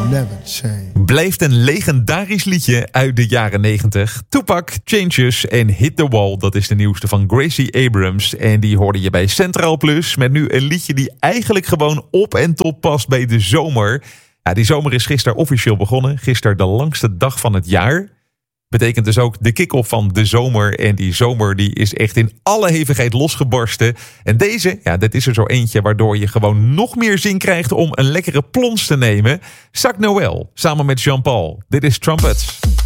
never change. Blijft een legendarisch liedje uit de jaren 90. Tupac, Changes en Hit the Wall. Dat is de nieuwste van Gracie Abrams. En die hoorde je bij Centraal Plus. Met nu een liedje die eigenlijk gewoon op en top past bij de zomer. Ja, die zomer is gisteren officieel begonnen. Gisteren de langste dag van het jaar. Betekent dus ook de kick-off van de zomer. En die zomer die is echt in alle hevigheid losgebarsten. En deze, ja, dit is er zo eentje waardoor je gewoon nog meer zin krijgt om een lekkere plons te nemen. Sac Noël, samen met Jean-Paul. Dit is Trumpets.